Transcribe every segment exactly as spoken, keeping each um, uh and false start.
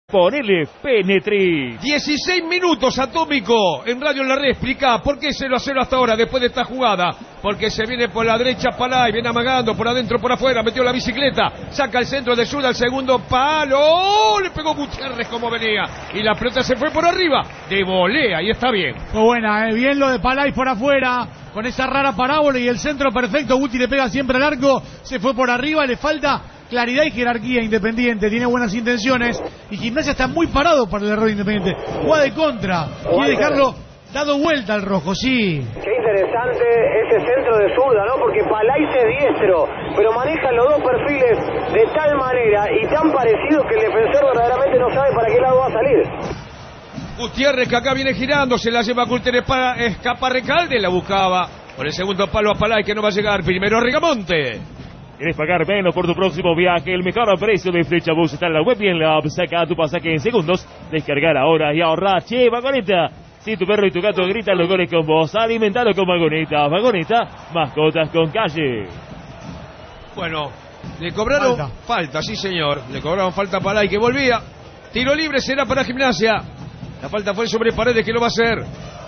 Ponele Penetri. dieciséis minutos Atómico en Radio La Red. Explica por qué cero a cero hasta ahora después de esta jugada. Porque se viene por la derecha Palay, viene amagando por adentro, por afuera, metió la bicicleta, saca el centro de zurda al segundo palo. ¡Oh! Le pegó Gutiérrez como venía y la pelota se fue por arriba de volea y está bien. Fue buena, ¿eh? Bien lo de Palay por afuera con esa rara parábola y el centro perfecto. Guti le pega siempre al arco, se fue por arriba, le falta claridad y jerarquía. Independiente tiene buenas intenciones y Gimnasia está muy parado para el error Independiente. Juega de contra, quiere dejarlo dado vuelta al rojo, sí. Qué interesante ese centro de zurda, ¿no? Porque Palay es diestro, pero maneja los dos perfiles de tal manera y tan parecido que el defensor verdaderamente no sabe para qué lado va a salir. Gutiérrez, que acá viene girando, se la lleva Gutiérrez para escapar Recalde, la buscaba por el segundo palo a Palay, que no va a llegar. Primero Rigamonte. ¿Quieres pagar menos por tu próximo viaje? El mejor precio de Flechabús está en la web y en la app. Saca tu pasaje en segundos, descargar ahora y ahorrar. Che, Vagoneta, si tu perro y tu gato gritan los goles con vos, alimentalo con Vagoneta. Vagoneta, mascotas con calle. Bueno, le cobraron falta, falta sí señor, le cobraron falta a Palay, que volvía. Tiro libre será para Gimnasia. La falta fue sobre Paredes, que lo va a hacer.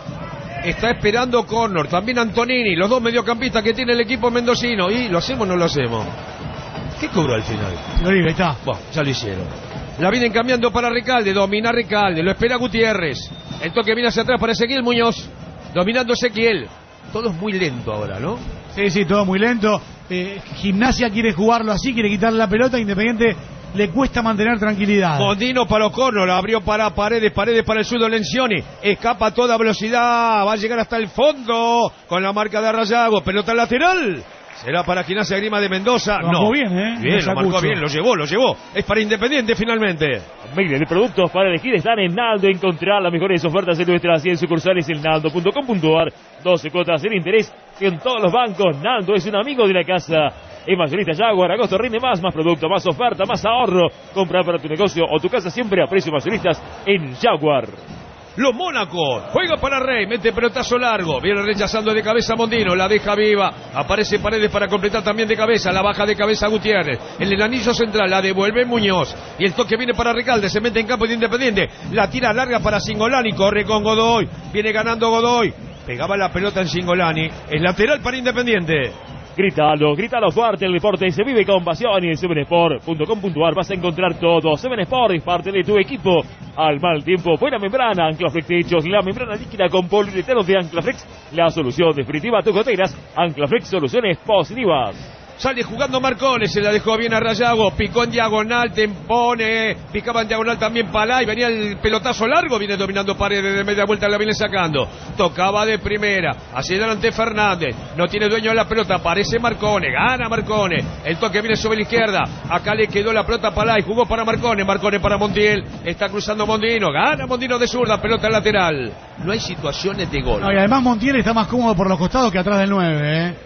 Está esperando Connor, también Antonini, los dos mediocampistas que tiene el equipo mendocino. ¿Y lo hacemos o no lo hacemos? ¿Qué cobró al final? Tiro libre, está. Bueno, ya lo hicieron. La vienen cambiando para Recalde, domina Recalde, lo espera Gutiérrez. El toque viene hacia atrás para Ezequiel Muñoz, dominando Ezequiel. Todo es muy lento ahora, ¿no? Sí, sí, todo muy lento. Eh, Gimnasia quiere jugarlo así, quiere quitarle la pelota. Independiente le cuesta mantener tranquilidad. Mondino para Ocorno, la abrió para Paredes, Paredes para el sudo Lencioni, escapa a toda velocidad, va a llegar hasta el fondo con la marca de Arrayago, pelota lateral. ¿Será para Gimnasia Grima de Mendoza? Lo no. bien, ¿eh? Bien, lo marcó bien, lo llevó, lo llevó. Es para Independiente finalmente. Miles de productos para elegir están en Naldo. Encontrar las mejores ofertas en nuestras cien sucursales en naldo punto com punto ar. doce cuotas sin interés en todos los bancos. Naldo es un amigo de la casa. Es mayorista Jaguar, agosto rinde más, más producto, más oferta, más ahorro. Compra para tu negocio o tu casa siempre a precios mayoristas en Jaguar. Los Mónaco, juega para Rey, mete pelotazo largo, viene rechazando de cabeza Mondino, la deja viva, aparece Paredes para completar también de cabeza, la baja de cabeza Gutiérrez, en el anillo central, la devuelve Muñoz, y el toque viene para Recalde, se mete en campo de Independiente, la tira larga para Cingolani, corre con Godoy, viene ganando Godoy, pegaba la pelota en Cingolani, es lateral para Independiente. Grítalo, grítalo fuerte, el deporte se vive con pasión y en seven sport punto com punto ar vas a encontrar todo. seven Sport es parte de tu equipo. Al mal tiempo, buena membrana, Anclaflex Techos, la membrana líquida con poliuretano de Anclaflex, la solución definitiva a tus goteras. Anclaflex, soluciones positivas. Sale jugando Marcone, se la dejó bien a Rayago, picó en diagonal, Tempone, picaba en diagonal también Palay, venía el pelotazo largo, viene dominando Paredes de media vuelta, la viene sacando, tocaba de primera, hacia adelante Fernández, no tiene dueño de la pelota, aparece Marcone, gana Marcone, el toque viene sobre la izquierda, acá le quedó la pelota a Palay, jugó para Marcone, Marcone para Montiel, está cruzando Mondino, gana Mondino de zurda, pelota lateral, no hay situaciones de gol. No, y además Montiel está más cómodo por los costados que atrás del nueve, ¿eh?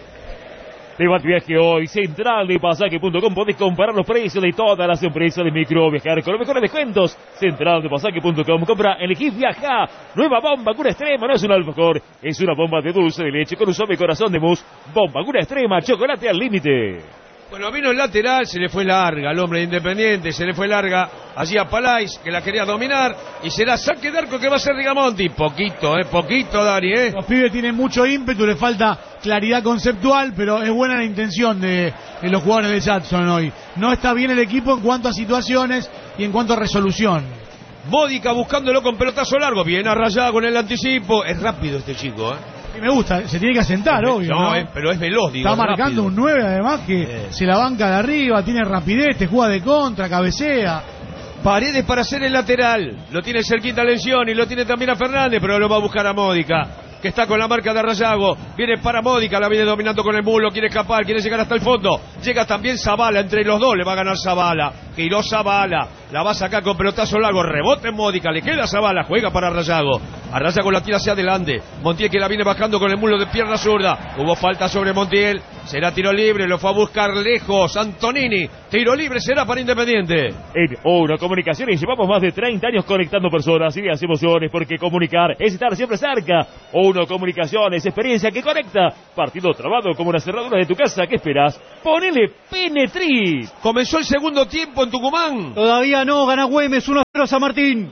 Levant Viaje hoy, central de pasaje punto com. Podés comparar los precios de todas las empresas de micro, viajar con los mejores descuentos. central de pasaje punto com. Compra, elegí, viaja. Nueva bomba cura extrema, no es un alfajor, es una bomba de dulce de leche con un suave corazón de mousse. Bomba cura extrema, chocolate al límite. Bueno, vino el lateral, se le fue larga al hombre de Independiente, se le fue larga allí a Palay, que la quería dominar, y será saque de arco que va a ser Rigamonti. Poquito, eh, poquito, Dani, eh. Los pibes tienen mucho ímpetu, le falta claridad conceptual, pero es buena la intención de, de los jugadores de Jackson hoy. No está bien el equipo en cuanto a situaciones y en cuanto a resolución. Módica buscándolo con pelotazo largo, bien arrayado con el anticipo, es rápido este chico, eh. Y me gusta, se tiene que asentar, no, obvio, no, ¿no? Eh, pero es veloz, digo. Está marcando rápido. Un nueve además que eh. se la banca de arriba, tiene rapidez, te juega de contra, cabecea. Paredes para hacer el lateral, lo tiene cerquita a Lencioni, lo tiene también a Fernández, pero lo va a buscar a Módica, que está con la marca de Arrayago, viene para Módica, la viene dominando con el mulo, quiere escapar, quiere llegar hasta el fondo, llega también Zavala, entre los dos le va a ganar Zavala, giró Zavala, la va a sacar con pelotazo largo, rebote en Módica, le queda Zavala, juega para Arrayago, Arrayago la tira hacia adelante, Montiel que la viene bajando con el mulo de pierna zurda, hubo falta sobre Montiel, será tiro libre, lo fue a buscar lejos, Antonini, tiro libre será para Independiente. En Uno Comunicaciones llevamos más de treinta años conectando personas, ideas y emociones, porque comunicar es estar siempre cerca. Uno Comunicaciones, experiencia que conecta. Partido trabado como una cerradura de tu casa, ¿qué esperas? Ponele Penetri. Comenzó el segundo tiempo. en Tucumán? Todavía no, gana Güemes uno a cero San Martín.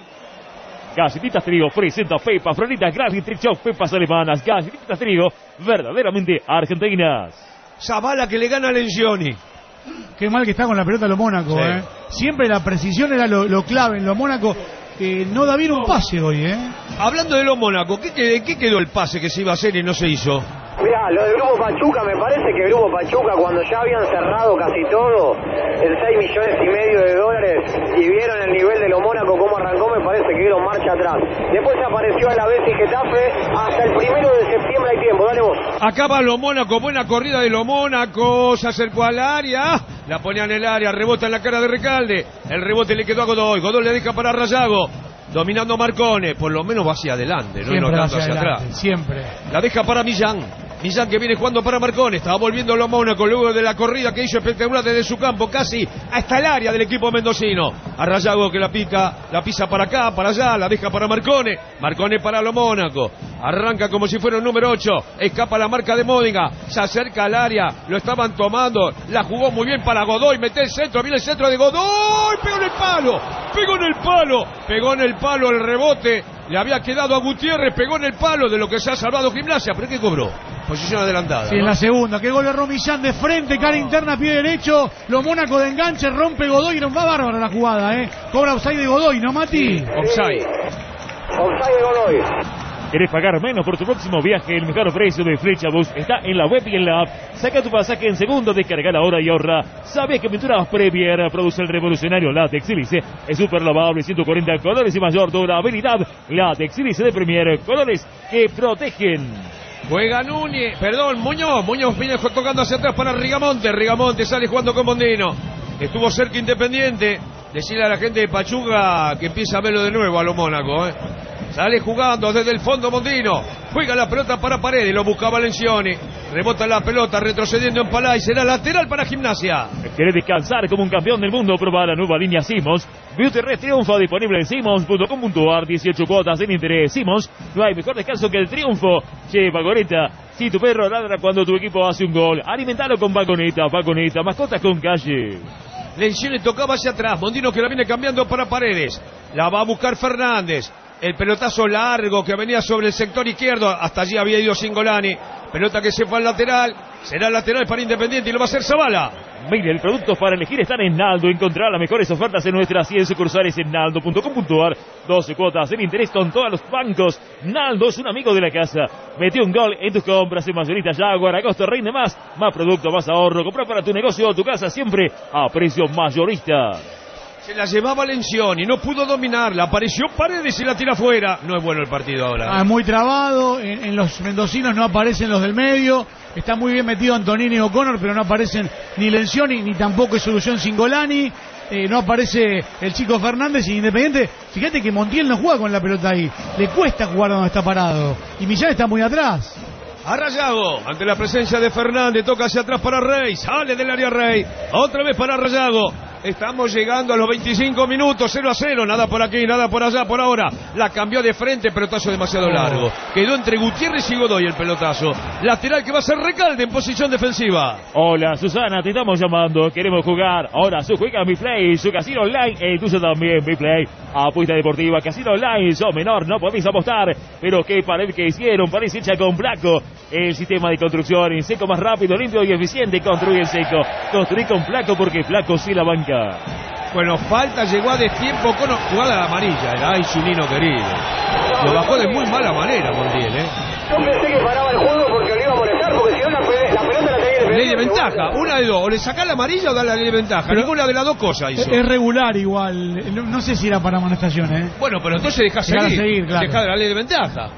Galletitas Trigo presenta Pepa, Floritas Granny, Trichov, Pepas alemanas. Galletitas Trigo, verdaderamente argentinas. Zavala que le gana a Lencioni. Qué mal que está con la pelota lo Mónaco, sí. eh. Siempre la precisión era lo, lo clave en lo Mónaco. Eh, no da bien un pase hoy, eh. Hablando de lo Mónaco, ¿qué, qué, ¿qué quedó el pase que se iba a hacer y no se hizo? Mirá, lo del Grupo Pachuca, me parece que el Grupo Pachuca, cuando ya habían cerrado casi todo, en seis millones y medio de dólares, y vieron el nivel de lo Mónaco cómo arrancó, me parece que dieron marcha atrás. Después apareció a la vez y Getafe, hasta el primero de septiembre hay tiempo, dale vos. Acá va lo Mónaco, buena corrida de lo Mónaco, se acercó al área, la ponía en el área, rebota en la cara de Recalde, el rebote le quedó a Godoy, Godoy le deja para Rayago. Dominando Marcone, por lo menos va hacia adelante, no, no tanto hacia, hacia atrás. Siempre. La deja para Millán. Millán que viene jugando para Marcone, estaba volviendo lo Mónaco luego de la corrida que hizo espectacular desde su campo, casi hasta el área del equipo mendocino. A Rayago que la pica, la pisa para acá, para allá, la deja para Marcone. Marcone para lo Mónaco. Arranca como si fuera un número ocho, escapa la marca de Módiga, se acerca al área, lo estaban tomando, la jugó muy bien para Godoy, mete el centro, viene el centro de Godoy, pegó en el palo, pegó en el palo, pegó en el palo el rebote, le había quedado a Gutiérrez, pegó en el palo de lo que se ha salvado Gimnasia, pero ¿qué cobró? Posición adelantada. Sí, ¿no? en la segunda, que gol de Romillán de frente, cara interna, pie derecho, lo Mónaco de enganche, rompe Godoy, no va bárbara la jugada, eh. Cobra offside de Godoy, ¿no, Mati? Sí, offside. Offside de Godoy. ¿Querés pagar menos por tu próximo viaje? El mejor precio de Flecha Bus está en la web y en la app. Saca tu pasaje en segundo, descarga ahora y ahorra. ¿Sabes que Pinturas Premier produce el revolucionario látex sílice? Es súper lavable, ciento cuarenta colores y mayor durabilidad. Látex sílice de Premier, colores que protegen. Juega Núñez, perdón, Muñoz. Muñoz viene tocando hacia atrás para Rigamonte. Rigamonte sale jugando con Mondino. Estuvo cerca Independiente. Decirle a la gente de Pachuca que empieza a verlo de nuevo a lo Mónaco, ¿eh? Sale jugando desde el fondo Mondino. Juega la pelota para Paredes. Lo buscaba Lencioni. Rebota la pelota retrocediendo en Palay. Será lateral para Gimnasia. ¿Querés descansar como un campeón del mundo? Proba la nueva línea Simmons. Beauty Rest triunfo disponible en Simmons punto com punto ar. dieciocho cuotas sin interés. Simmons, no hay mejor descanso que el triunfo. Che, Vagoneta, si tu perro ladra cuando tu equipo hace un gol, alimentalo con Vagoneta. Vagoneta, mascotas con calle. Lencioni tocaba hacia atrás. Mondino que la viene cambiando para Paredes. La va a buscar Fernández. El pelotazo largo que venía sobre el sector izquierdo. Hasta allí había ido Singolani. Pelota que se fue al lateral. Será lateral para Independiente y lo va a hacer Zavala. Mire, el producto para elegir están en Naldo. Encontrará las mejores ofertas en nuestras cien sucursales en naldo punto com punto ar. doce cuotas en interés con todos los bancos. Naldo es un amigo de la casa. Metió un gol en tus compras en Mayorista Jaguar. Agosto rinde más. Más producto, más ahorro. Comprar para tu negocio o tu casa siempre a precio mayorista. Se la llevaba Lencioni, no pudo dominarla, apareció Paredes y la tira afuera. No es bueno el partido ahora. Ah, muy trabado, en, en los mendocinos no aparecen los del medio, está muy bien metido Antonini y O'Connor, pero no aparecen ni Lencioni, ni tampoco es solución Singolani, eh, no aparece el chico Fernández y Independiente. Fíjate que Montiel no juega con la pelota ahí, le cuesta jugar donde está parado, y Millán está muy atrás. A Rayago, ante la presencia de Fernández, toca hacia atrás para Rey, sale del área Rey, otra vez para Rayago. Estamos llegando a los veinticinco minutos, cero a cero, nada por aquí, nada por allá, por ahora. La cambió de frente, pelotazo demasiado largo. Quedó entre Gutiérrez y Godoy el pelotazo. Lateral que va a ser Recalde en posición defensiva. Hola Susana, te estamos llamando, queremos jugar. Ahora su juega Mi Play, su casino online e incluso también Mi Play. Apuesta deportiva, casino online, sos menor, no podéis apostar. Pero qué pared que hicieron, parece hecha con Placo. El sistema de construcción en seco más rápido, limpio y eficiente. Construye en seco. Construí con Placo porque Placo sí la banca. Bueno, falta, llegó a destiempo con jugada de amarilla. Era ay, su Nino querido. Lo bajó de muy mala manera, Montiel, ¿eh? Yo pensé que paraba el juego porque lo iba a molestar, porque si no la, pe la pelota la tenía que ley de ventaja, una de dos. O le sacás la amarilla o da la ley de ventaja. Pero ninguna de las dos cosas hizo. Es regular igual. No, no sé si era para amonestación, ¿eh? Bueno, pero entonces dejá seguir. seguir claro. Dejá de la ley de ventaja.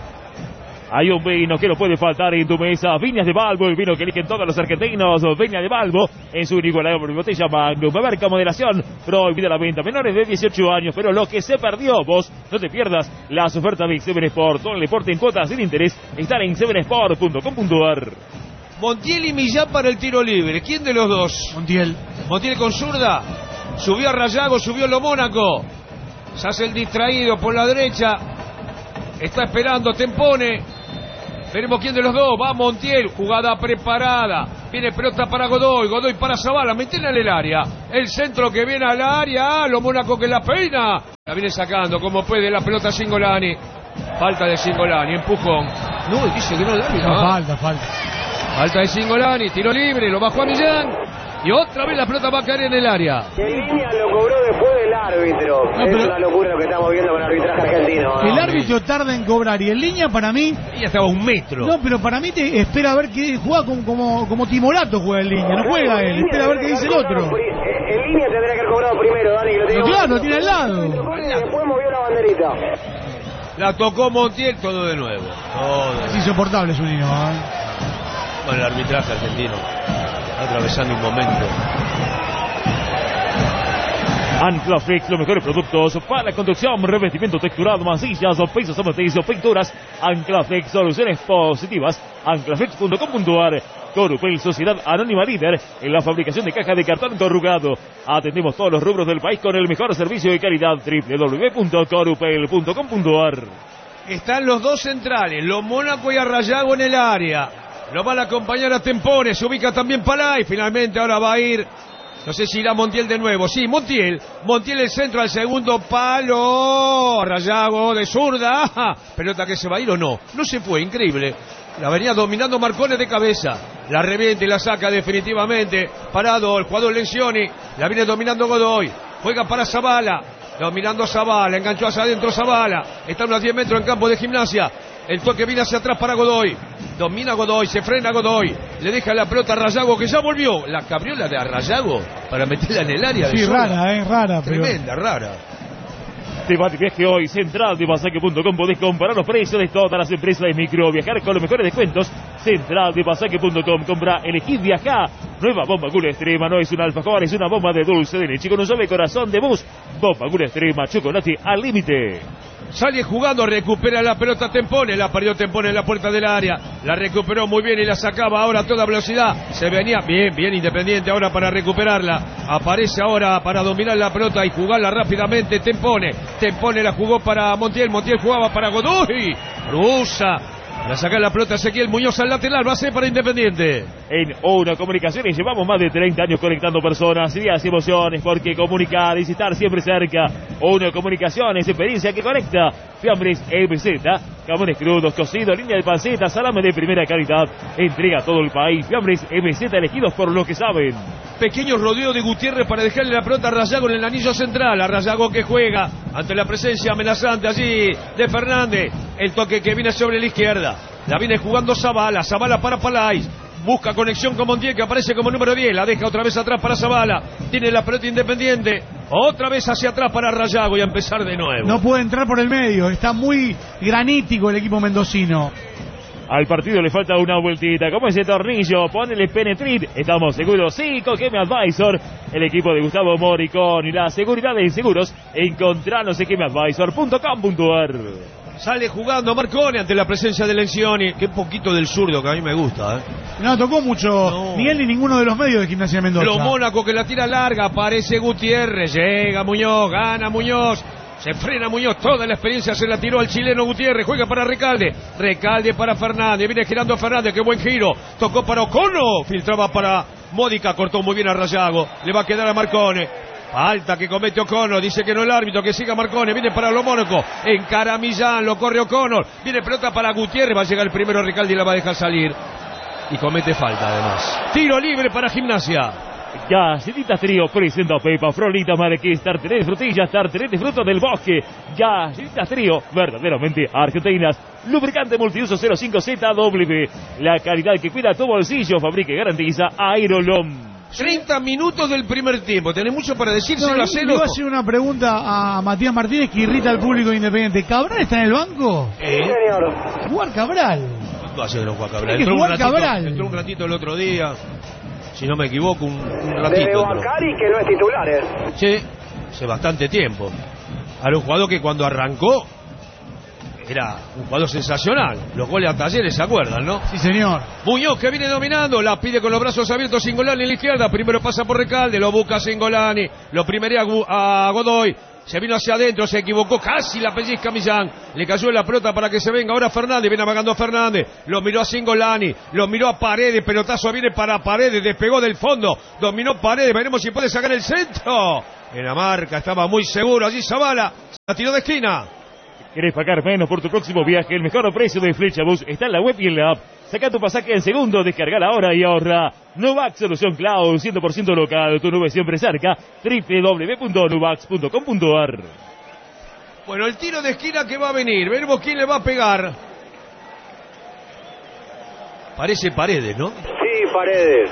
Hay un vino que no puede faltar en tu mesa. Viñas de Balbo, el vino que eligen todos los argentinos. Viñas de Balbo, en su inigualable botella Magnum. Marca moderación, prohibida la venta. Menores de dieciocho años, pero lo que se perdió, vos no te pierdas las ofertas de Seven Sport. Todo el deporte en cuotas sin interés. Están en seven sport punto com punto ar. Montiel y Millán para el tiro libre. ¿Quién de los dos? Montiel. Montiel con zurda. Subió a Rayago, subió a lo Mónaco. Se hace el distraído por la derecha. Está esperando, Tempone. Veremos quién de los dos. Va Montiel. Jugada preparada. Viene pelota para Godoy, Godoy para Zavala, meten en el área. El centro que viene al área, lo Mónaco que la peina. La viene sacando como puede la pelota Cingolani. Falta de Cingolani, empujón. No, dice que no el árbitro. No, falta, falta. Falta de Cingolani, tiro libre, lo bajó a Millán. Y otra vez la pelota va a caer en el área. En línea lo cobró después del árbitro. No, es pero... una locura lo que estamos viendo con el arbitraje argentino. El ¿no? árbitro tarda en cobrar y en línea para mí... Ella estaba a un metro. No, pero para mí te espera a ver que juega como, como, como Timorato juega en línea, no juega él, espera a ver qué dice el otro. En línea tendría que haber cobrado primero, Dani. Que lo Pero claro, lo tiene al lado. Y después movió la banderita. La tocó Montiel, todo de nuevo. Todo. Es insoportable su niño, ¿eh? Con el arbitraje argentino. Atravesando un momento. Anclaflex, los mejores productos para construcción, revestimiento texturado, masillas, pisos amarillos, pinturas. Anclaflex, soluciones positivas. Anclaflex punto com punto ar. Corupel, Sociedad Anónima líder en la fabricación de cajas de cartón corrugado. Atendemos todos los rubros del país con el mejor servicio de calidad. doble u doble u doble u punto corupel punto com punto ar. Están los dos centrales, los Mónaco y Arrayago en el área. Lo van a acompañar a Tempone, se ubica también Palay. Finalmente ahora va a ir, no sé si irá Montiel de nuevo. Sí, Montiel. Montiel el centro al segundo palo. Arrayago de zurda. Ajá. Pelota que se va a ir o no. No se fue, increíble. La venía dominando Marcone de cabeza. La revienta y la saca definitivamente. Parado el jugador Lencioni. La viene dominando Godoy. Juega para Zavala. Dominando Zavala. Enganchó hacia adentro Zavala. Está a unos diez metros en campo de Gimnasia. El toque viene hacia atrás para Godoy. Domina Godoy, se frena Godoy. Le deja la pelota a Arrayago que ya volvió. La cabriola de Arrayago para meterla en el área. Sí, de rara, eh, rara. Tremenda, pero... rara. Te va de viaje hoy, central de pasaje punto com. Podés comparar los precios de todas las empresas de micro. Viajar con los mejores descuentos. central de pasaje punto com. Compra, elegí, viajá. Nueva bomba Gula Extrema. No es un alfajor, es una bomba de dulce de leche con un suave corazón de bus. Bomba Gula Extrema, chocolate al límite. Sale jugando, recupera la pelota Tempone, la perdió Tempone en la puerta del área, la recuperó muy bien y la sacaba ahora a toda velocidad, se venía bien, bien Independiente ahora para recuperarla, aparece ahora para dominar la pelota y jugarla rápidamente Tempone, Tempone la jugó para Montiel, Montiel jugaba para Godoy, cruza, la saca la pelota Ezequiel Muñoz al lateral, va a ser para Independiente. En Una Comunicaciones llevamos más de treinta años conectando personas, ideas y emociones, porque comunicar es estar siempre cerca. Una Comunicaciones, experiencia que conecta. Fiambres M Z, jamones crudos, cocidos, línea de panceta, salame de primera calidad. Entrega a todo el país. Fiambres M Z elegidos por los que saben. Pequeño rodeo de Gutiérrez para dejarle la pelota a Arrayago en el anillo central. Arrayago que juega ante la presencia amenazante allí de Fernández. El toque que viene sobre la izquierda. La viene jugando Zavala. Zavala para Palais. Busca conexión con Montiel que aparece como número diez. La deja otra vez atrás para Zavala. Tiene la pelota Independiente. Otra vez hacia atrás para Arrayago y a empezar de nuevo. No puede entrar por el medio. Está muy granítico el equipo mendocino. Al partido le falta una vueltita. Como ese tornillo, ponele Penetrit. Estamos seguros, sí, con Geme Advisor. El equipo de Gustavo Moricón y la seguridad de seguros. Encontranos en geme advisor punto com punto ar. Sale jugando Marcone ante la presencia de Lencioni. Qué poquito del zurdo que a mí me gusta, ¿eh? No tocó mucho no. ni él ni ninguno de los medios de Gimnasia Mendoza. Los Mónaco que la tira larga. Aparece Gutiérrez. Llega Muñoz. Gana Muñoz. Se frena Muñoz, toda la experiencia se la tiró al chileno Gutiérrez, juega para Recalde, Recalde para Fernández, viene girando Fernández, qué buen giro, tocó para Ocono, filtraba para Módica, cortó muy bien a Rayago, le va a quedar a Marcone, falta que comete Ocono, dice que no el árbitro, que siga Marcone, viene para los Mónaco, encara Millán, lo corre Ocono, viene pelota para Gutiérrez, va a llegar el primero Recalde y la va a dejar salir, y comete falta además. Tiro libre para Gimnasia. Galletitas Trío presenta Pepa, Frolita, Marqués, Tartelé de frutillas, Tartelé de frutos del bosque. Galletitas Trío, verdaderamente argentinas. Lubricante multiuso cero cinco Z W. La calidad que cuida tu bolsillo, fabrica y garantiza Aerolom. treinta minutos del primer tiempo. ¿Tenés mucho para decir? No, cero a le, cero. le voy a hacer una pregunta a Matías Martínez que irrita al público Independiente. ¿Cabral está en el banco? ¿Eh? Sí, señor. Jugar Cabral. ¿Cuánto hace que no juega Cabral? Hay que Entró un, jugar ratito, Cabral. entró un ratito el otro día. Si no me equivoco, un, un Desde ratito. Bacari, que no es titular, ¿eh? Sí, hace bastante tiempo. Era un jugador que cuando arrancó era un jugador sensacional. Los goles a Talleres, ¿se acuerdan, no? Sí, señor. Muñoz que viene dominando, la pide con los brazos abiertos Cingolani en la izquierda. Primero pasa por Recalde, lo busca Cingolani, lo primerea a Godoy. Se vino hacia adentro, se equivocó, casi la pellizca Millán. Le cayó la pelota para que se venga. Ahora Fernández, viene amagando a Fernández. Lo miró a Cingolani, lo miró a Paredes. Pelotazo viene para Paredes, despegó del fondo. Dominó Paredes, veremos si puede sacar el centro. En la marca, estaba muy seguro. Allí Zavala, la tiró de esquina. ¿Querés pagar menos por tu próximo viaje? El mejor precio de Flechabus está en la web y en la app. Saca tu pasaje en segundo, descarga ahora y ahorra. Nuvax Solución Cloud, cien por ciento local, tu nube siempre cerca. doble u doble u doble u punto nuvax punto com punto a r. Bueno, el tiro de esquina que va a venir, veremos quién le va a pegar. Parece Paredes, ¿no? Sí, Paredes.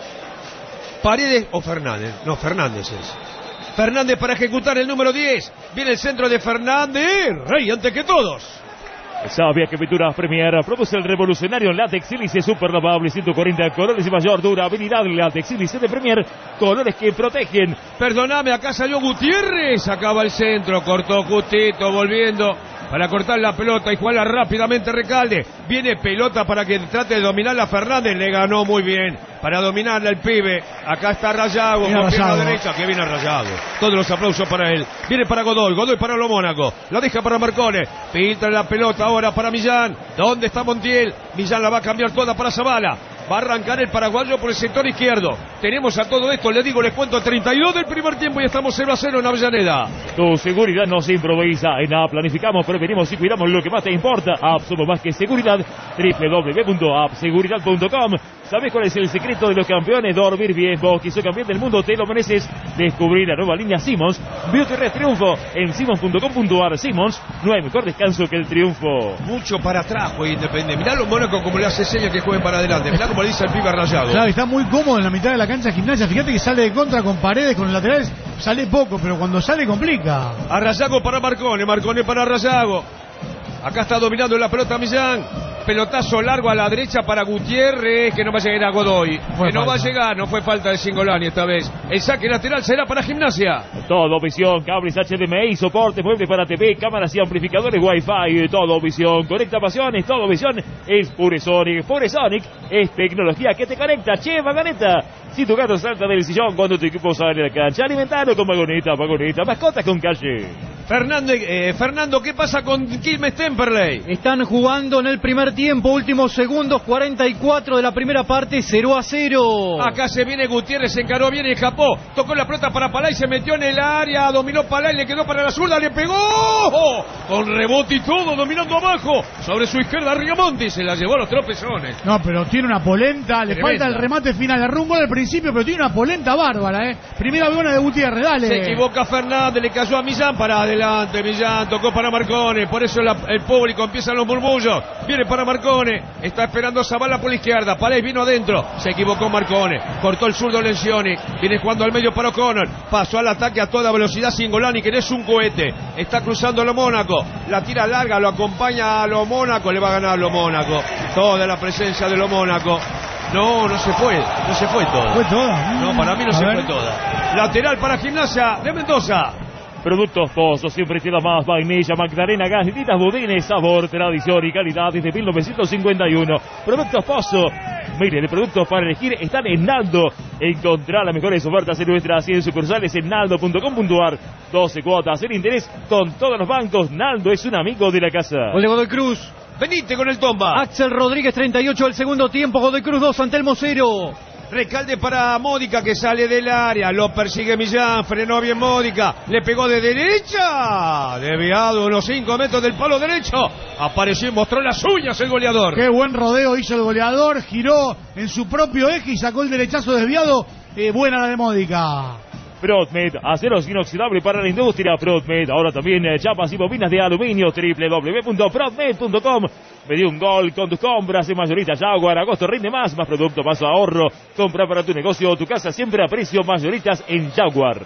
Paredes o Fernández. No, Fernández es. Fernández para ejecutar el número diez. Viene el centro de Fernández. Rey antes que todos. Sabia que Pinturas Premier produce el revolucionario látex sílice super lavable, ciento cuarenta colores y mayor durabilidad. Látex sílice de Premier, colores que protegen. Perdóname, acá salió Gutiérrez. Acaba el centro, cortó justito, volviendo para cortar la pelota y jugarla rápidamente Recalde. Viene pelota para que trate de dominarla Fernández. Le ganó muy bien para dominarla el pibe. Acá está Rayago, con pierna derecha, que viene Rayago. Todos los aplausos para él. Viene para Godoy, Godoy para lo Mónaco. La deja para Marcone. Filtra la pelota ahora para Millán. ¿Dónde está Montiel? Millán la va a cambiar toda para Zavala. Va a arrancar el paraguayo por el sector izquierdo. Tenemos a todo esto, le digo, les cuento treinta y dos del primer tiempo y estamos cero a cero en Avellaneda. Tu seguridad no se improvisa. En A P planificamos, prevenimos y cuidamos lo que más te importa. A P somos más que seguridad. doble u doble u doble u punto a p seguridad punto com. ¿Sabes cuál es el secreto de los campeones? Dormir bien. Vos que sos campeón del mundo te lo mereces. Descubrir la nueva línea Simmons. Bioterres Triunfo en simmons punto com punto a r. Simmons, no hay mejor descanso que el triunfo. Mucho para atrás juega Independiente. Mirá los Mónaco como le hace seña que jueguen para adelante. Mirá como le dice al pibe Rayado. Claro, está muy cómodo en la mitad de la cancha de Gimnasia. Fíjate que sale de contra con Paredes, con los laterales. Sale poco, pero cuando sale complica. A Rayago para Marcone. Marcone para Rayago. Acá está dominando la pelota Millán. Pelotazo largo a la derecha para Gutiérrez, que no va a llegar a Godoy. Fue que no falta. va a llegar, no fue falta de Cingolani esta vez. El saque lateral será para Gimnasia. Todo visión, cables H D M I, soporte, muebles para T V, cámaras y amplificadores Wi-Fi. Todo visión, conecta pasiones. Todo visión es Puresonic. Puresonic es tecnología que te conecta. Che, Vagoneta, si tu gato salta del sillón cuando tu equipo sale de la cancha, alimentalo con Vagoneta, Vagoneta, mascotas con calle. Fernández, eh, Fernando, ¿qué pasa con Quilmes Temperley? Están jugando en el primer tiempo, últimos segundos, cuarenta y cuatro de la primera parte, cero a cero. Acá se viene Gutiérrez, se encaró bien y escapó. Tocó la pelota para Palay, se metió en el área, dominó Palay, le quedó para la zurda, le pegó. ¡Oh! Con rebote y todo, dominando abajo. Sobre su izquierda Riamonti, se la llevó a los tropezones. No, pero tiene una polenta, le Tremenda. falta el remate final. Le rumbo al principio, pero tiene una polenta bárbara, ¿eh? Primera buena de Gutiérrez, dale. Se equivoca Fernández, le cayó a Millán para adelante. Millán tocó para Marcone, por eso la, el público empiezan los murmullos. Viene para Marcone, está esperando Zavala por la izquierda. Palés vino adentro, se equivocó Marcone, cortó el zurdo Lencioni. Viene jugando al medio para O'Connor, pasó al ataque a toda velocidad Cingolani, que no es un cohete. Está cruzando a lo Mónaco, la tira larga, lo acompaña a lo Mónaco, le va a ganar a lo Mónaco. Toda la presencia de lo Mónaco. No, no se fue, no se fue toda. ¿Fue toda? No, para mí no A se ver. fue toda. Lateral para Gimnasia de Mendoza. Productos Pozo, siempre queda más. Vainilla, Magdalena, galletitas, budines, sabor, tradición y calidad desde mil novecientos cincuenta y uno. Productos Pozo. Mire, de productos para elegir están en Naldo. Encontrá las mejores ofertas en nuestras cien sucursales en naldo punto com punto a r. doce cuotas en interés con todos los bancos. Naldo es un amigo de la casa. Gol de Godoy Cruz. Venite con el Tomba. Axel Rodríguez, treinta y ocho del segundo tiempo. Godoy Cruz dos, Antelmo cero. Recalde para Módica, que sale del área, lo persigue Millán, frenó bien Módica, le pegó de derecha, desviado unos cinco metros del palo derecho, apareció y mostró las uñas el goleador. Qué buen rodeo hizo el goleador, giró en su propio eje y sacó el derechazo desviado. Eh, buena la de Módica. Protmed, aceros inoxidable para la industria. Protmed, ahora también eh, chapas y bobinas de aluminio. doble u doble u doble u punto protmed punto com. Pedí un gol con tus compras en Mayorista Jaguar. Agosto rinde más, más producto, más ahorro. Compra para tu negocio o tu casa siempre a precio. Mayoritas en Jaguar.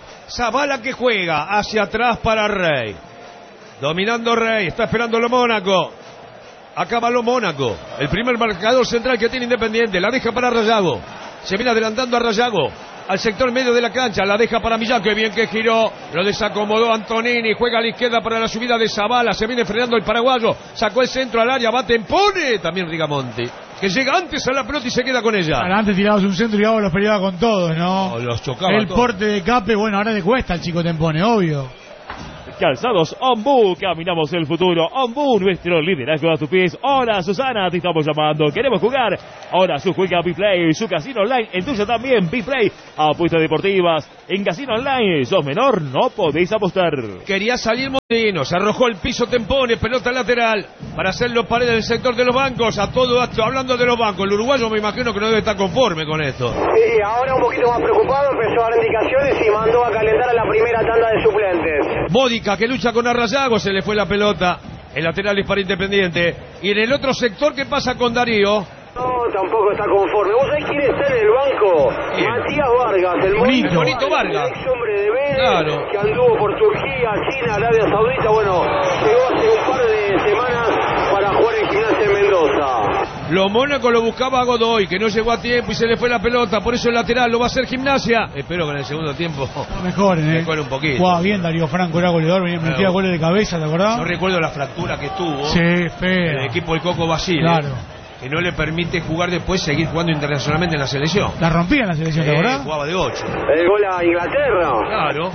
Zavala que juega hacia atrás para Rey. Dominando Rey, está esperando lo Mónaco. Acaba lo Mónaco. El primer marcador central que tiene Independiente. La deja para Rayago. Se viene adelantando a Rayago. Al sector medio de la cancha, la deja para Millán, que bien que giró, lo desacomodó Antonini, juega a la izquierda para la subida de Zavala, se viene frenando el paraguayo, sacó el centro al área, bate, impone, también Rigamonti, que llega antes a la pelota y se queda con ella. Ahora, antes tirabas un centro y ahora los peleaba con todos, ¿no? No, los chocaba El todos. porte de Cape, bueno, ahora le cuesta al chico Tempone, obvio. Calzados Ombú, caminamos el futuro. Ombú, nuestro liderazgo a tus pies. Hola Susana, te estamos llamando. Queremos jugar. Ahora su juega Biplay, su casino online, el tuyo también. Biplay, apuestas deportivas. En casino online, sos menor, no podéis apostar. Quería salir Mondino, se arrojó el piso Tempones, pelota lateral, para hacer los paredes del sector de los bancos. A todo esto, hablando de los bancos, el uruguayo me imagino que no debe estar conforme con esto. Sí, ahora un poquito más preocupado, empezó a dar indicaciones y mandó a calentar a la primera tanda de suplentes. Módica, que lucha con Arrayago, se le fue la pelota. El lateral es para Independiente. Y en el otro sector, ¿qué pasa con Darío? No, tampoco está conforme. ¿Vos sabés quién está en el banco? ¿Quién? Matías Vargas, el Bonito. bonito, Bonito Vargas. el ex hombre de Vélez, Claro. que anduvo por Turquía, China, Arabia Saudita. Bueno, llegó hace un par de semanas para jugar en Gimnasia de Mendoza. Lo Mónaco lo buscaba a Godoy, que no llegó a tiempo y se le fue la pelota. Por eso el lateral lo va a hacer Gimnasia. Espero que en el segundo tiempo Mejoren, eh. mejore un poquito. Jugaba bien Darío Franco, era goleador, venía- metía Claro. goles de cabeza, ¿te acordás? No recuerdo la fractura que tuvo Sí, el feo. equipo del Coco Basile, Claro. que no le permite jugar después, seguir jugando internacionalmente en la selección. La rompía en la selección, ¿te Eh, acordás? jugaba de ocho. El gol a Inglaterra. Claro.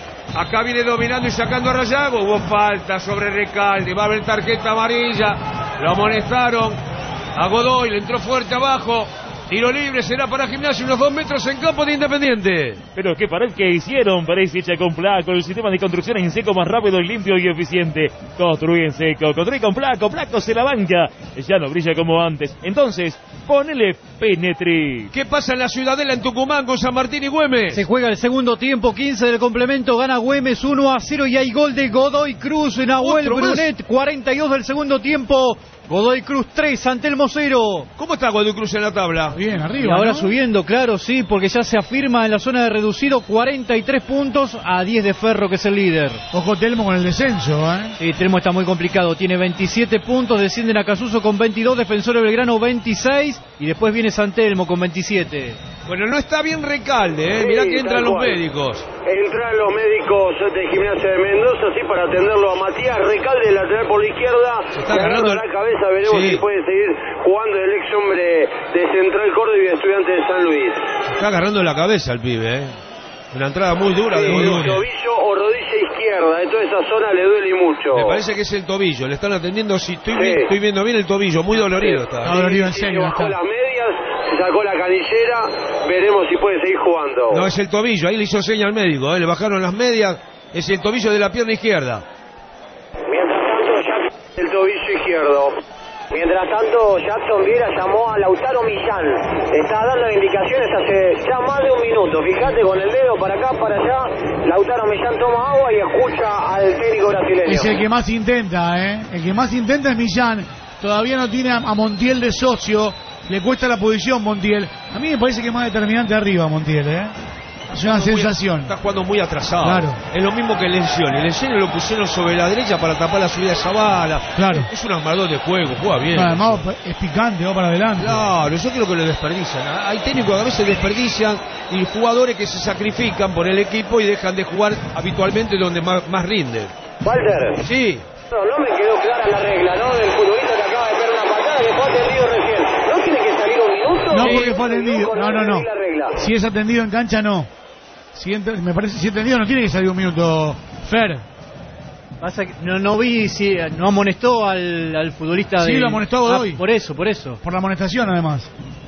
Acá viene dominando y sacando a Rayago. Hubo falta sobre Recalde. Va a haber tarjeta amarilla. Lo amonestaron a Godoy. Le entró fuerte abajo. Tiro libre será para Gimnasia. Unos dos metros en campo de Independiente. Pero qué pared que hicieron, parece hecha con Placo, el sistema de construcción en seco más rápido, limpio y eficiente. Construye en seco, construye con Placo, Placo se la banca, ya no brilla como antes. Entonces, ponele Penetri. ¿Qué pasa en la Ciudadela, en Tucumán, con San Martín y Güemes? Se juega el segundo tiempo, quince del complemento, gana Güemes uno a cero y hay gol de Godoy Cruz, Nahuel Otro más. Brunet, cuarenta y dos del segundo tiempo, Godoy Cruz tres, Antelmo cero. ¿Cómo está Godoy Cruz en la tabla? Bien, Y arriba, ahora ¿no? subiendo, claro, sí, porque ya se afirma en la zona de reducido, cuarenta y tres puntos a diez de Ferro, que es el líder. Ojo Telmo con el descenso, ¿eh? Sí, Telmo está muy complicado, tiene veintisiete puntos, descienden a Casuso con veintidós, Defensor de Belgrano veintiséis y después viene San Telmo con veintisiete. Bueno, no está bien Recalde, ¿eh? Sí, Mirá que tal entran los cual. médicos. Entran los médicos de Gimnasia de Mendoza, sí, para atenderlo a Matías Recalde, lateral por la izquierda. Se está Le agarrando agarra la cabeza, veremos Sí. si puede seguir jugando el ex hombre de Central Córdoba y de Estudiante de San Luis. Está agarrando la cabeza el pibe, ¿eh? Una entrada muy dura de Sí, Godoy. tobillo o rodilla izquierda, de toda esa zona le duele y mucho. Me parece que es el tobillo, le están atendiendo, si estoy, Sí. bien- estoy viendo bien el tobillo, muy dolorido está. Está dolorido en Sí, serio, se bajó está. las medias, se sacó la canillera, veremos si puede seguir jugando. No, es el tobillo, ahí le hizo seña al médico, ¿eh? Le bajaron las medias, es el tobillo de la pierna izquierda. Mientras tanto, Jackson, el tobillo izquierdo. Mientras tanto, Jackson Viera llamó a Lautaro Millán. Está dando indicaciones hace ya más de un minuto. Fíjate con el dedo para acá, para allá. Lautaro Millán toma agua y escucha al técnico brasileño. Es el que más intenta, ¿eh? El que más intenta es Millán. Todavía no tiene a a Montiel de socio. Le cuesta la posición Montiel. A mí me parece que es más determinante arriba Montiel, ¿eh? Es una Muy- sensación. Está jugando muy atrasado. Claro. Es lo mismo que Lencioni. Lencioni lo pusieron sobre la derecha para tapar la subida de Zavala. Claro. Es un armador de juego, juega bien. Además es picante, va para adelante. Claro, yo creo que lo desperdician. Hay técnicos que a veces desperdician y jugadores que se sacrifican por el equipo y dejan de jugar habitualmente donde más, más rinden. Walter, Sí, no, no me quedó clara la regla, ¿no? Del futbolista que acaba de pegar una patada que fue atendido recién. ¿No tiene que salir un minuto? No, Sí, porque fue atendido. No, no, no. la regla. Si es atendido en cancha, no. Si ent- me parece, si es atendido no tiene que salir un minuto. Fer. Pasa que no, no vi si no amonestó al, al futbolista Sí, de... lo amonestó a Godoy. Ah, por eso, por eso. Por la amonestación, además.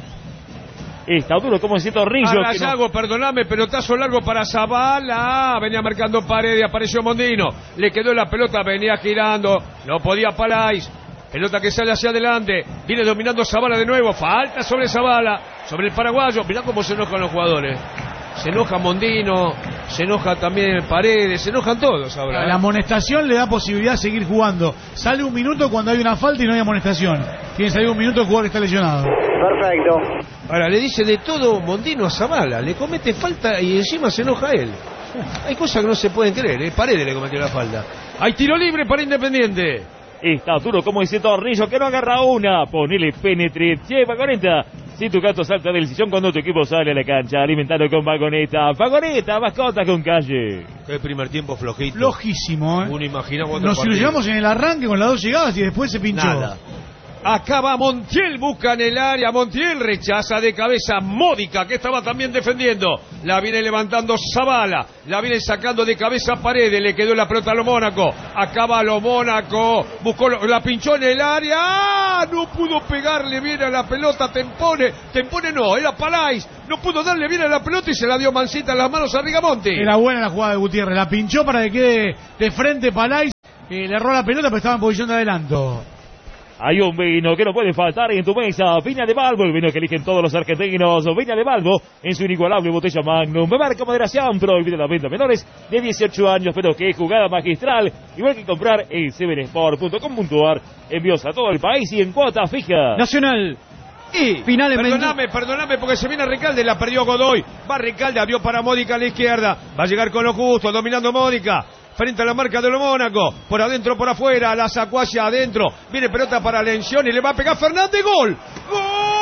Está duro, como decía Torrillo. que no- Arrayago, perdoname, pelotazo largo para Zavala. Venía marcando Paredes, apareció Mondino. Le quedó la pelota, venía girando. No podía Palais. Pelota que sale hacia adelante. Viene dominando Zavala de nuevo. Falta sobre Zavala. Sobre el paraguayo. Mirá cómo se enojan los jugadores. Se enoja Mondino. Se enoja también Paredes. Se enojan todos ahora. ¿eh? La amonestación le da posibilidad de seguir jugando. Sale un minuto cuando hay una falta y no hay amonestación. Tiene que salir un minuto el jugador que está lesionado. Perfecto. Ahora le dice de todo Mondino a Zavala. Le comete falta y encima se enoja él. Hay cosas que no se pueden creer. ¿eh? Paredes le cometió la falta. Hay tiro libre para Independiente. Está duro, como dice Torrillo, que no agarra una. Ponele Penetri, lleva cuarenta. Si tu gato salta del sillón cuando tu equipo sale a la cancha, alimentalo con vagoneta. Vagoneta, mascota con calle. El primer tiempo flojito. Flojísimo, ¿eh? Uno imagina otro Nos partido. ilusionamos en el arranque con las dos llegadas y después se pinchó. Nada. Acá va Montiel, busca en el área. Montiel rechaza de cabeza Módica, que estaba también defendiendo. La viene levantando Zavala. La viene sacando de cabeza Paredes. Le quedó la pelota a lo Mónaco. Acá va lo Mónaco. Buscó, la pinchó en el área. ¡Ah! No pudo pegarle bien a la pelota. Tempone. Tempone no, era Palais. No pudo darle bien a la pelota y se la dio Mancita en las manos a Rigamonti. Era buena la jugada de Gutiérrez. La pinchó para que quede de frente Palais. Eh, le erró la pelota, pero estaba en posición de adelanto. Hay un vino que no puede faltar en tu mesa, Viña de Balbo, el vino que eligen todos los argentinos. Viña de Balbo, en su inigualable botella Magnum. Beber con moderación, prohibida la venta a menores de dieciocho años, pero que jugada magistral. Igual que comprar en seven sport punto com punto ar. Envíos a todo el país y en cuota fija. Nacional. Y finales. Perdóname, perdóname, porque se viene Recalde, la perdió Godoy. Va Recalde, abrió para Módica a la izquierda. Va a llegar con lo justo, dominando Módica. Frente a la marca de lo Mónaco, por adentro, por afuera, la sacó hacia adentro, viene pelota para Lencioni, le va a pegar Fernández, gol, gol,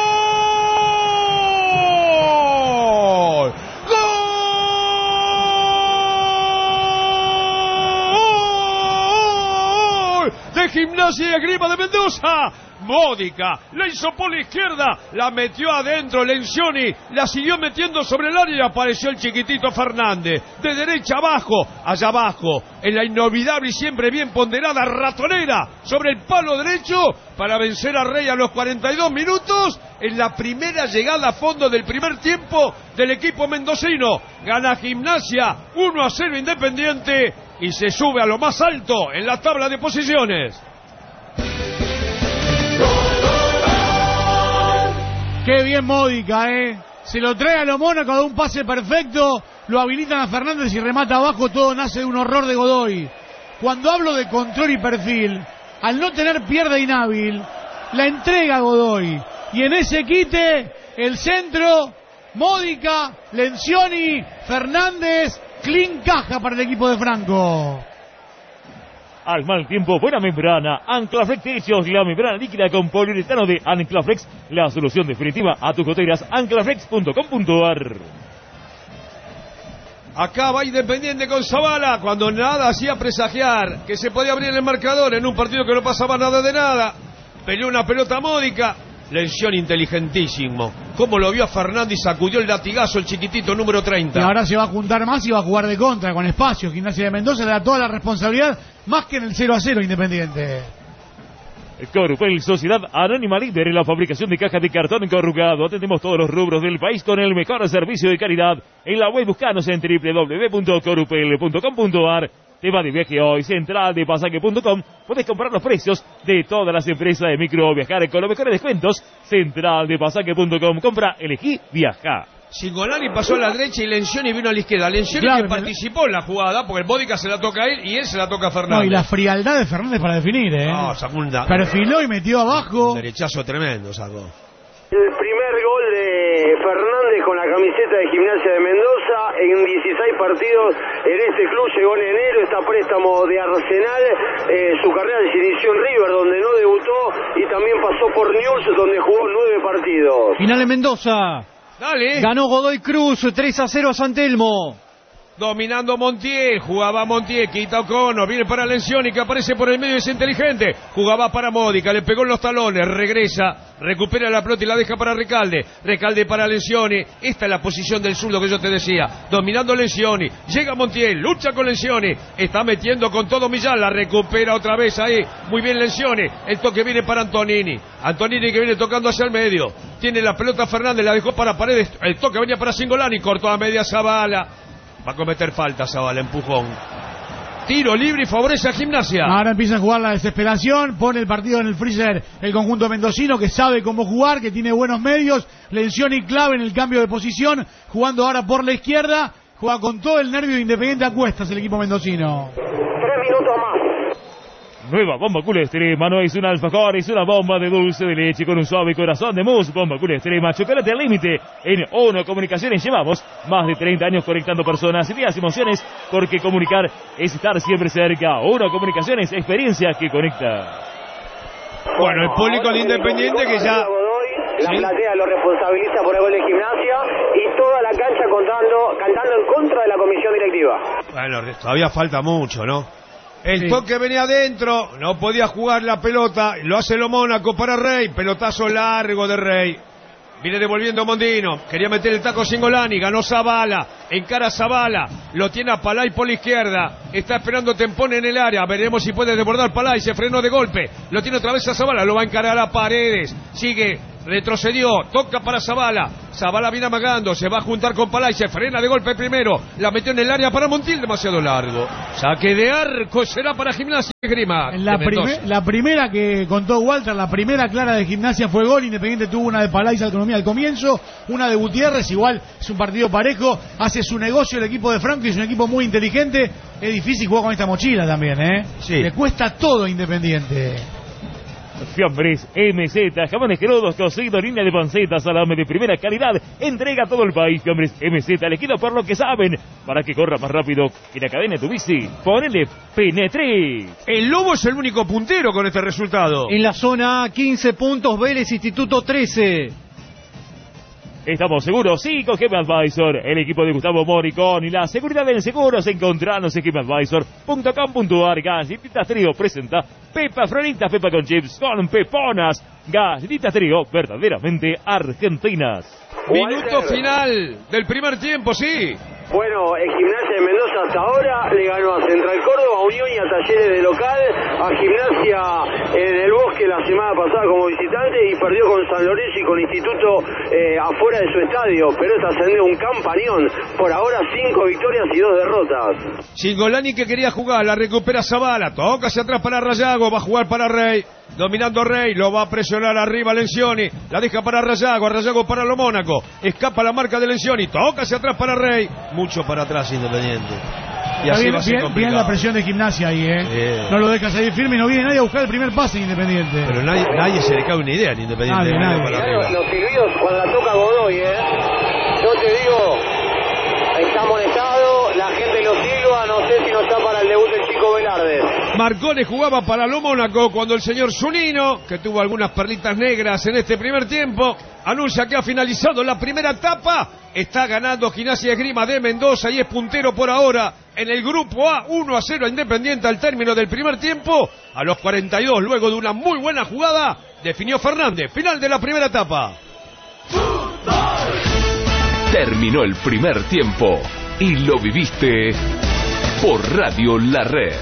gol de Gimnasia y Esgrima de Mendoza. Módica, la hizo por la izquierda, la metió adentro Lencioni, la siguió metiendo sobre el área y apareció el chiquitito Fernández, de derecha abajo, allá abajo, en la inolvidable y siempre bien ponderada ratonera, sobre el palo derecho, para vencer a Rey a los cuarenta y dos minutos, en la primera llegada a fondo del primer tiempo del equipo mendocino. Gana Gimnasia, uno a cero Independiente, y se sube a lo más alto en la tabla de posiciones. Qué bien Módica, eh. Se lo trae a lo Mónaco, da un pase perfecto, lo habilitan a Fernández y remata abajo, todo nace de un horror de Godoy. Cuando hablo de control y perfil, al no tener pierna inhábil, la entrega a Godoy. Y en ese quite, el centro, Módica, Lencioni, Fernández, clean caja para el equipo de Franco. Al mal tiempo, buena membrana. Anclaflex Techos, la membrana líquida con poliuretano de Anclaflex, la solución definitiva a tus goteras. Anclaflex punto com punto ar. Acá va Independiente con Zavala, cuando nada hacía presagiar que se podía abrir el marcador en un partido que no pasaba nada de nada. Peleó una pelota Módica. Lencioni inteligentísimo. Cómo lo vio a Fernández y sacudió el latigazo el chiquitito número treinta. Y ahora se va a juntar más y va a jugar de contra con espacio. Gimnasia de Mendoza le da toda la responsabilidad, más que en el cero a cero Independiente. Corupel, Sociedad Anónima líder en la fabricación de cajas de cartón corrugado. Atendemos todos los rubros del país con el mejor servicio de calidad. En la web buscanos en doble u doble u doble u punto corupel punto com punto ar. Te va de viaje hoy, central de pasaje punto com. Podés comprar los precios de todas las empresas de micro viajar con los mejores descuentos. central de pasaje punto com. Compra, elegí, viaja. Singolani pasó a la derecha y Lencioni vino a la izquierda. Lencioni claro, que participó en la jugada, porque el Módica se la toca a él y él se la toca a Fernández. No, y la frialdad de Fernández para definir, ¿eh? No, sacó un da... Perfiló y metió abajo. Un derechazo tremendo sacó. El primer gol de Fernández con la camiseta de Gimnasia de Mendoza en dieciséis partidos en este club, llegó en enero, está a préstamo de Arsenal, eh, su carrera se inició en River donde no debutó y también pasó por Newell's donde jugó nueve partidos. Final en Mendoza. Dale. Ganó Godoy Cruz tres a cero a San Telmo. Dominando Montiel, jugaba Montiel, quita O'Connor, viene para Lencioni que aparece por el medio, es inteligente, jugaba para Módica, le pegó en los talones, regresa, recupera la pelota y la deja para Recalde, Recalde para Lencioni, esta es la posición del zurdo que yo te decía, dominando Lencioni, llega Montiel, lucha con Lencioni, está metiendo con todo Millán, la recupera otra vez ahí, muy bien Lencioni, el toque viene para Antonini, Antonini que viene tocando hacia el medio, tiene la pelota Fernández, la dejó para Paredes, el toque venía para Singolani, cortó a media Zavala. Va a cometer falta Zavala, empujón. Tiro libre y favorece a Gimnasia. Ahora empieza a jugar la desesperación, pone el partido en el freezer el conjunto mendocino que sabe cómo jugar, que tiene buenos medios. Lencioni clave en el cambio de posición, jugando ahora por la izquierda. Juega con todo el nervio de Independiente a cuestas el equipo mendocino. Tres minutos más. Nueva bomba cool extrema, no es un alfajor, es una bomba de dulce de leche con un suave corazón de mousse. Bomba cool extrema, chocolate al límite. En ONO Comunicaciones llevamos más de treinta años conectando personas, ideas y emociones, porque comunicar es estar siempre cerca. ONO Comunicaciones, experiencia que conecta. Bueno, el público de Independiente que ya... La ¿sí? platea lo responsabiliza por el gol de Gimnasia y toda la cancha contando, cantando en contra de la comisión directiva. Bueno, todavía falta mucho, ¿no? El Sí. toque venía adentro, no podía jugar la pelota, lo hace lo Mónaco para Rey, pelotazo largo de Rey. Viene devolviendo Mondino, quería meter el taco Cingolani, ganó Zavala, encara Zavala, lo tiene a Palay por la izquierda, está esperando Tempón en el área, veremos si puede desbordar Palay, se frenó de golpe, lo tiene otra vez a Zavala, lo va a encarar a Paredes, sigue, retrocedió, toca para Zavala, Zavala viene amagando, se va a juntar con Palay, se frena de golpe primero, la metió en el área para Montiel, demasiado largo, saque de arco, será para Gimnasia y Esgrima. La, prime, la primera que contó Walter, la primera clara de Gimnasia fue gol. Independiente tuvo una de Palay al economía al comienzo, una de Gutiérrez, igual es un partido parejo, hace su negocio el equipo de Franco y es un equipo muy inteligente. Es difícil jugar con esta mochila también, ¿eh? Sí. Le cuesta todo a Independiente. Fiambres M Z, jamones crudos, cocido, línea de panceta, salame de primera calidad, entrega a todo el país. Fiambres M Z, elegido por lo que saben, para que corra más rápido que la cadena de tu bici. Ponele Penetré. El Lobo es el único puntero con este resultado. En la zona A, quince puntos, Vélez Instituto trece. Estamos seguros, sí, con G M Advisor, el equipo de Gustavo Moricón y la seguridad en seguros. Encontranos en G M Advisor punto com punto ar. Galletitas Trío presenta Pepa Floritas, Pepa con chips, con peponas. Galletitas Trío, verdaderamente argentinas. Minuto final del primer tiempo, sí. Bueno, el Gimnasia de Mendoza hasta ahora le ganó a Central Córdoba, a Unión y a Talleres de local, a Gimnasia en el Bosque la semana pasada como visitante y perdió con San Lorenzo y con Instituto eh, afuera de su estadio, pero es ascendido un campañón. Por ahora cinco victorias y dos derrotas. Cingolani que quería jugar, la recupera Zavala, toca hacia atrás para Rayago, va a jugar para Rey. Dominando Rey, lo va a presionar arriba Lencioni, la deja para Rayago, Rayago para lo Mónaco, escapa la marca de Lencioni, toca hacia atrás para Rey, mucho para atrás Independiente. Y así bien, va a ser bien, complicado. bien la presión de Gimnasia ahí, ¿eh? Bien. No lo dejas ahí firme y no viene nadie a buscar el primer pase en Independiente. Pero nadie, nadie se le cae una idea al Independiente. Nadie, de nadie. para Mirá arriba. los silbidos cuando la toca Godoy, ¿eh? Yo te digo, está amonestado, la gente lo silba, no sé si no está para el debut del chico Velarde. Marcone jugaba para lo Mónaco cuando el señor Zunino, que tuvo algunas perlitas negras en este primer tiempo, anuncia que ha finalizado la primera etapa. Está ganando Gimnasia Esgrima de Mendoza y es puntero por ahora en el grupo A, uno a cero a Independiente al término del primer tiempo. A los cuarenta y dos, luego de una muy buena jugada, definió Fernández. Final de la primera etapa. Terminó el primer tiempo y lo viviste por Radio La Red.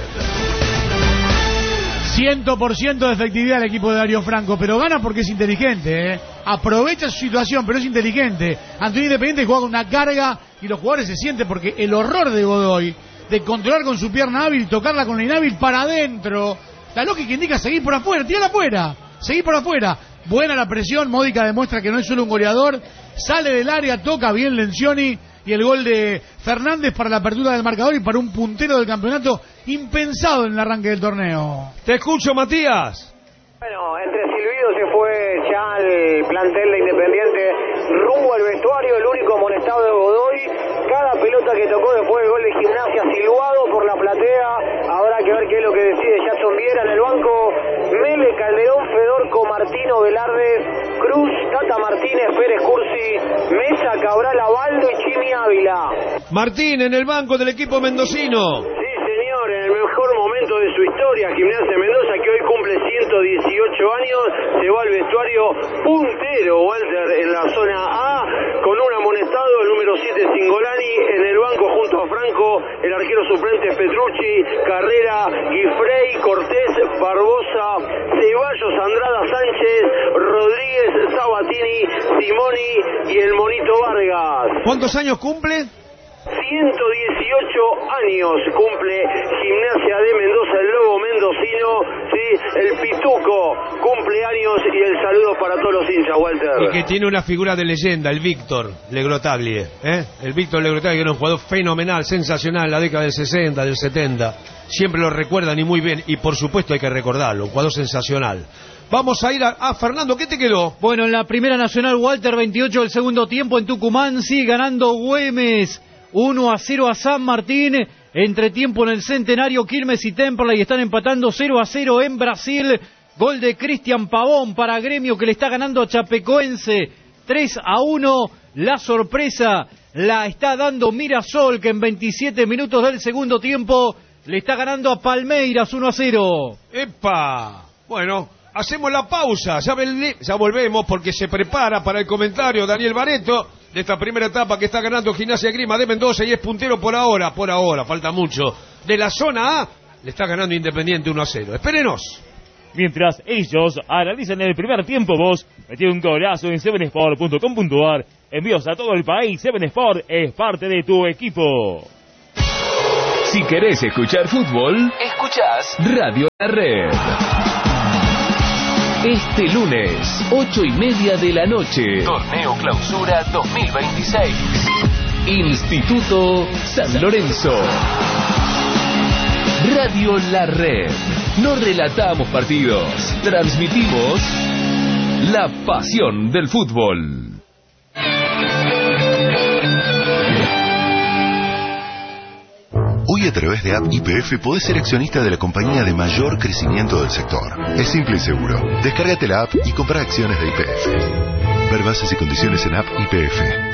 cien por ciento de efectividad el equipo de Darío Franco, pero gana porque es inteligente, ¿eh? Aprovecha su situación, pero es inteligente. Ante un Independiente juega con una carga y los jugadores se sienten porque el horror de Godoy, de controlar con su pierna hábil, tocarla con la inhábil para adentro, la lógica indica seguir por afuera, tirala afuera, seguir por afuera. Buena la presión, Módica demuestra que no es solo un goleador, sale del área, toca bien Lencioni y el gol de Fernández para la apertura del marcador y para un puntero del campeonato impensado en el arranque del torneo. Te escucho, Matías. Bueno, entre silbidos se fue ya el plantel de Independiente rumbo al vestuario, el único amonestado de Godoy. Cada pelota que tocó después del gol de Gimnasia silbado por la platea. Habrá que ver qué es lo que decide Jackson Viera en el banco. Mele, Calderón, Fedorco, Martino, Velarde, Cruz, Tata Martínez, Pérez Cursi, Mesa, Cabral, Abaldo y Chimi Ávila. Martín en el banco del equipo mendocino. Sí, señor, en el mejor momento de su historia, Gimnasia Mendoza, que hoy cumple ciento dieciocho años, se va al vestuario puntero, Walter, en la zona A, con un amonestado, el número siete Cingolani, en el banco junto a Franco, el arquero suplente Petrucci, Carrera, Guifrey, Cortés, Barbosa, Ceballos, Andrada, Sánchez, Rodríguez, Sabatini, Simoni y el Monito Vargas. ¿Cuántos años cumple? ciento dieciocho años cumple Gimnasia de Mendoza, el lobo mendocino, sí, el Pituco cumple años y el saludo para todos los hinchas, Walter. Y que tiene una figura de leyenda, el Víctor Legrotaglie, ¿eh? El Víctor Legrotaglie, que era un jugador fenomenal, sensacional en la década del sesenta, del setenta. Siempre lo recuerdan y muy bien, y por supuesto hay que recordarlo, un jugador sensacional. Vamos a ir a, a Fernando, ¿qué te quedó? Bueno, en la primera nacional, Walter, veintiocho del segundo tiempo en Tucumán, sigue ganando Güemes. uno a cero a San Martín, entretiempo en el Centenario, Quilmes y Temperley están empatando cero a cero en Brasil, gol de Cristian Pavón para Gremio que le está ganando a Chapecoense, tres a uno, la sorpresa la está dando Mirasol que en veintisiete minutos del segundo tiempo le está ganando a Palmeiras uno a cero. ¡Epa! Bueno, hacemos la pausa, ya, vel- ya volvemos porque se prepara para el comentario Daniel Baretto de esta primera etapa que está ganando Gimnasia Grima de Mendoza y es puntero por ahora, por ahora, falta mucho. De la zona A, le está ganando Independiente uno a cero. Espérenos. Mientras ellos analizan el primer tiempo, vos metí un golazo en seven sport punto com punto a r. Envíos a todo el país. Seven Sport es parte de tu equipo. Si querés escuchar fútbol, escuchás Radio La Red. Este lunes, ocho y media de la noche, Torneo Clausura dos mil veintiséis. Instituto San Lorenzo. Radio La Red. No relatamos partidos, transmitimos la pasión del fútbol. Hoy a través de App Y P F podés ser accionista de la compañía de mayor crecimiento del sector. Es simple y seguro. Descárgate la app y compra acciones de Y P F. Ver bases y condiciones en App Y P F.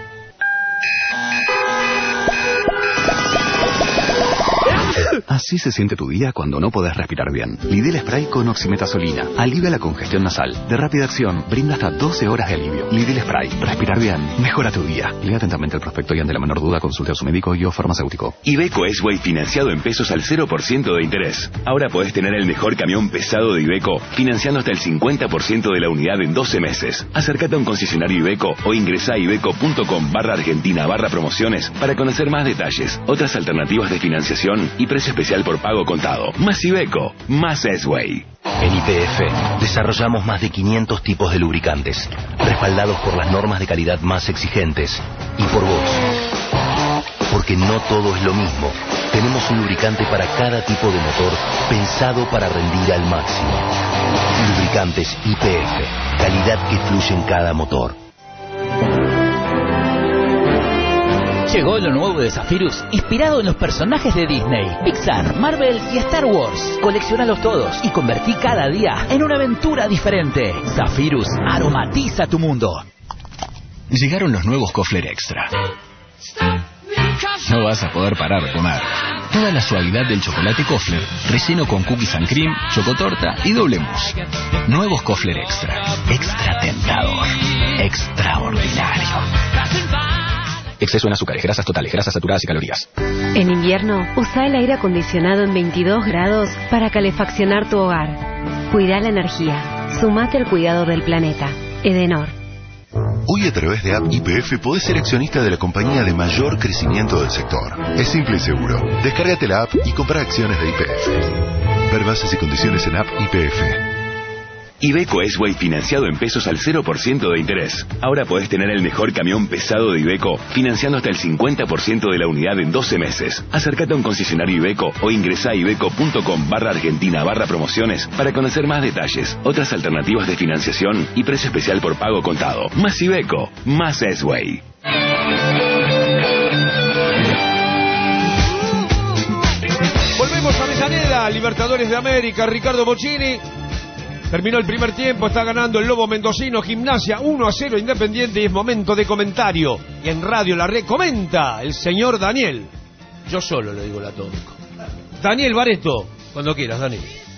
Así se siente tu día cuando no podés respirar bien. Lidl Spray con oximetazolina. Alivia la congestión nasal. De rápida acción, brinda hasta doce horas de alivio. Lidl Spray. Respirar bien. Mejora tu día. Lea atentamente el prospecto y ante la menor duda consulte a su médico y o farmacéutico. Iveco S-Way financiado en pesos al cero por ciento de interés. Ahora podés tener el mejor camión pesado de Iveco financiando hasta el cincuenta por ciento de la unidad en doce meses. Acércate a un concesionario Iveco o ingresá a iveco.com barra argentina barra promociones para conocer más detalles, otras alternativas de financiación y precio especial por pago contado. Más Iveco, más S-Way. En Y P F desarrollamos más de quinientos tipos de lubricantes, respaldados por las normas de calidad más exigentes. Y por vos. Porque no todo es lo mismo. Tenemos un lubricante para cada tipo de motor, pensado para rendir al máximo. Lubricantes Y P F, calidad que fluye en cada motor. Llegó lo nuevo de Zephyrus, inspirado en los personajes de Disney, Pixar, Marvel y Star Wars. Colecciónalos todos y convertí cada día en una aventura diferente. Zephyrus aromatiza tu mundo. Llegaron los nuevos Kofler Extra. No vas a poder parar de comer. Toda la suavidad del chocolate Kofler, relleno con cookies and cream, chocotorta y doble mousse. Nuevos Kofler Extra. Extra tentador. Extraordinario. Exceso en azúcares, grasas totales, grasas saturadas y calorías. En invierno, usa el aire acondicionado en veintidós grados para calefaccionar tu hogar. Cuida la energía. Sumate al cuidado del planeta. Edenor. Hoy a través de App Y P F podés ser accionista de la compañía de mayor crecimiento del sector. Es simple y seguro. Descárgate la app y compra acciones de Y P F. Ver bases y condiciones en App Y P F. Iveco S-Way financiado en pesos al cero por ciento de interés. Ahora podés tener el mejor camión pesado de Iveco financiando hasta el cincuenta por ciento de la unidad en doce meses. Acércate a un concesionario Iveco o ingresá a iveco.com barra argentina barra promociones para conocer más detalles, otras alternativas de financiación y precio especial por pago contado. Más Iveco, más S-Way. Volvemos a Avellaneda, Libertadores de América, Ricardo Bocchini. Terminó el primer tiempo, está ganando el Lobo Mendocino, Gimnasia uno a cero Independiente y es momento de comentario. Y en Radio La Red comenta el señor Daniel. Yo solo le digo la tónico. Daniel Baretto, cuando quieras, Dani.